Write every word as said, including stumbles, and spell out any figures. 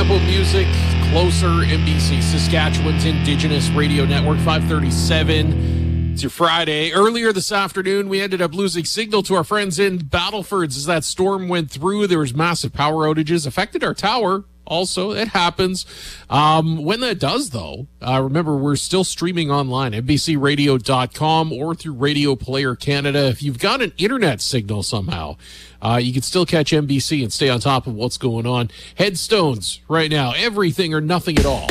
Sample Music, Closer, N B C Saskatchewan's Indigenous Radio Network, five thirty-seven. It's your Friday. Earlier this afternoon, we ended up losing signal to our friends in Battlefords as that storm went through. There was massive power outages, affected our tower. Also, it happens. Um, when that does, though, uh, remember, we're still streaming online, N B C radio dot com or through Radio Player Canada. If you've got an internet signal somehow, uh, you can still catch N B C and stay on top of what's going on. Headstones right now, everything or nothing at all.